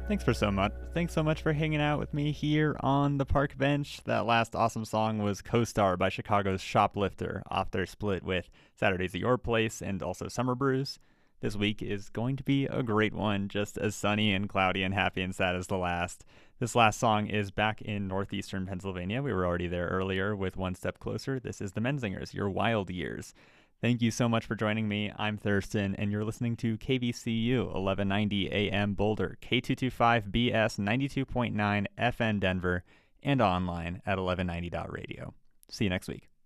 Thanks so much for hanging out with me here on the park bench. That last awesome song was Co-Star by Chicago's Shoplifter off their split with Saturdays at Your Place and also Summer Brews. This week is going to be a great one, just as sunny and cloudy and happy and sad as the last. This last song is back in northeastern Pennsylvania. We were already there earlier with One Step Closer. This is the Menzingers, Your Wild Years. Thank you so much for joining me. I'm Thurston, and you're listening to KVCU 1190 AM Boulder, K225BS 92.9 FN Denver, and online at 1190.radio. See you next week.